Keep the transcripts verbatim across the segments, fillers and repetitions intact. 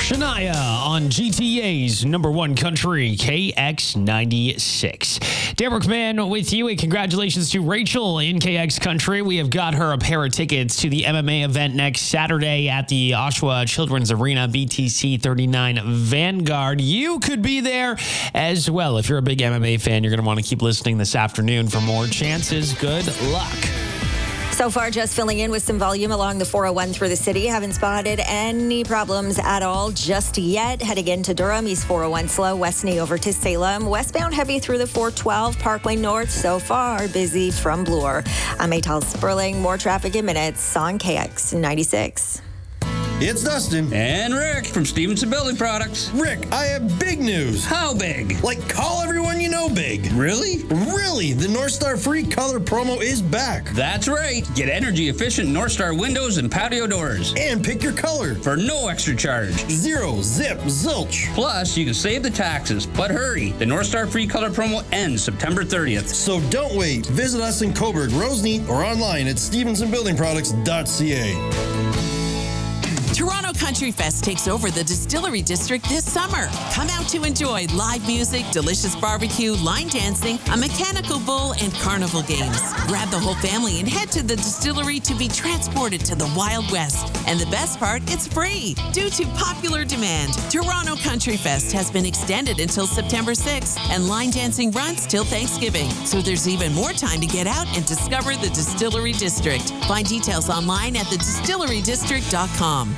Shania on G T A's number one country, K X ninety-six. Derek Mann with you, and congratulations to Rachel in K X Country. We have got her a pair of tickets to the M M A event next Saturday at the Oshawa Children's Arena, B T C thirty-nine Vanguard. You could be there as well. If you're a big M M A fan, you're going to want to keep listening this afternoon for more chances. Good luck. So far, just filling in with some volume along the four oh one through the city. Haven't spotted any problems at all just yet. Heading into Durham, East four oh one slow, Westney over to Salem. Westbound heavy through the four twelve, Parkway North. So far, busy from Bloor. I'm Atal Sperling. More traffic in minutes on K X ninety-six. It's Dustin. And Rick from Stevenson Building Products. Rick, I have big news. How big? Like, call everyone you know big. Really? Really, the North Star Free Color promo is back. That's right. Get energy-efficient North Star windows and patio doors. And pick your color. For no extra charge. Zero, zip, zilch. Plus, you can save the taxes. But hurry, the North Star Free Color promo ends September thirtieth. So don't wait. Visit us in Coburg, Roseneath, or online at stevenson building products dot c a. Toronto Country Fest takes over the Distillery District this summer. Come out to enjoy live music, delicious barbecue, line dancing, a mechanical bull, and carnival games. Grab the whole family and head to the distillery to be transported to the Wild West. And the best part, it's free due to popular demand. Toronto Country Fest has been extended until September sixth, and line dancing runs till Thanksgiving. So there's even more time to get out and discover the Distillery District. Find details online at the distillery district dot com.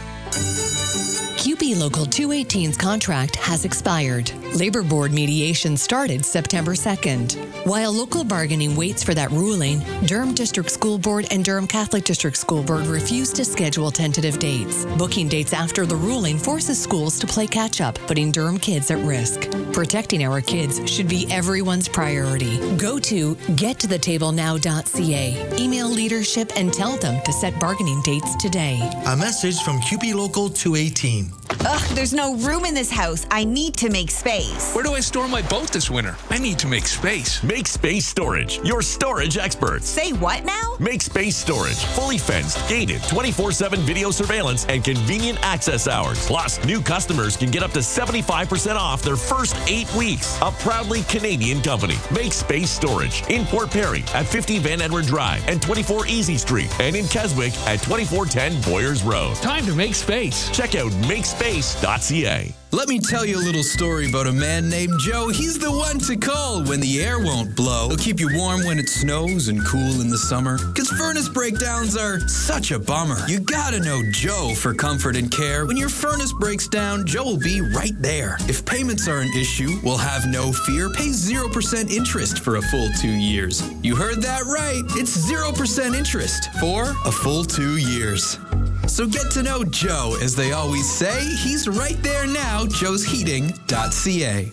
Q P Local two eighteen's contract has expired. Labor Board mediation started September second. While local bargaining waits for that ruling, Durham District School Board and Durham Catholic District School Board refuse to schedule tentative dates. Booking dates after the ruling forces schools to play catch-up, putting Durham kids at risk. Protecting our kids should be everyone's priority. Go to get to the table now dot c a. Email leadership and tell them to set bargaining dates today. A message from Q P Local two eighteen. Ugh, there's no room in this house. I need to make space. Where do I store my boat this winter? I need to make space. Make Space Storage, your storage experts. Say what now? Make Space Storage, fully fenced, gated, twenty-four seven video surveillance, and convenient access hours. Plus, new customers can get up to seventy-five percent off their first eight weeks. A proudly Canadian company. Make Space Storage in Port Perry at fifty Van Edward Drive and twenty-four Easy Street, and in Keswick at twenty-four ten Boyers Road. Time to make space. Check out make space dot c a. Let me tell you a little story about a man named Joe. He's the one to call when the air won't blow. He'll keep you warm when it snows and cool in the summer. Because furnace breakdowns are such a bummer. You gotta know Joe for comfort and care. When your furnace breaks down, Joe will be right there. If payments are an issue, we'll have no fear. Pay zero percent interest for a full two years. You heard that right. It's zero percent interest for a full two years. So get to know Joe. As they always say, he's right there now, joes heating dot c a.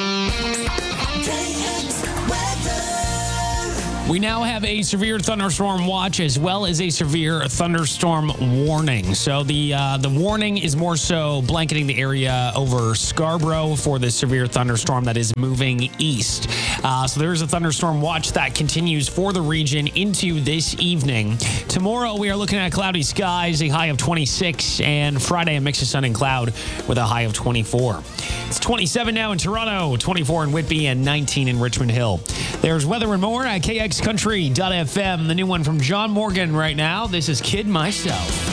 We now have a severe thunderstorm watch as well as a severe thunderstorm warning. So the uh, the warning is more so blanketing the area over Scarborough for the severe thunderstorm that is moving east. Uh, so there is a thunderstorm watch that continues for the region into this evening. Tomorrow we are looking at cloudy skies, a high of twenty-six, and Friday a mix of sun and cloud with a high of twenty-four. It's twenty-seven now in Toronto, twenty-four in Whitby, and nineteen in Richmond Hill. There's weather and more at K X country dot f m. The new one from John Morgan right now. This is Kid Myself.